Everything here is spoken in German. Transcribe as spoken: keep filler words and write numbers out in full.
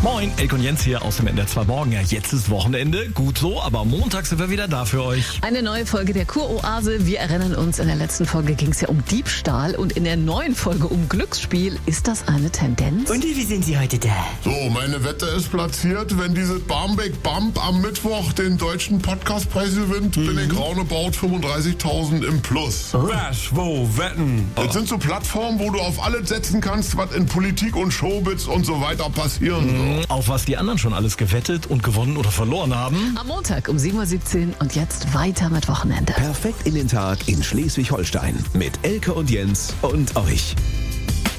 Moin, Elke und Jens hier aus dem N D R zwei Morgen. Ja, jetzt ist Wochenende, gut so, aber Montag sind wir wieder da für euch. Eine neue Folge der Kuroase. Wir erinnern uns, in der letzten Folge ging es ja um Diebstahl und in der neuen Folge um Glücksspiel. Ist das eine Tendenz? Und wie sind Sie heute da? So, meine Wette ist platziert. Wenn diese Barmbek Bump am Mittwoch den deutschen Podcastpreis gewinnt, mhm. bin ich roundabout fünfunddreißigtausend im Plus. Oh. Was? Wo? Wetten? Das sind so Plattformen, wo du auf alles setzen kannst, was in Politik und Showbiz und so weiter passieren Mhm. wird. Auf was die anderen schon alles gewettet und gewonnen oder verloren haben. Am Montag um sieben Uhr siebzehn und jetzt weiter mit Wochenende. Perfekt in den Tag in Schleswig-Holstein mit Elke und Jens und euch.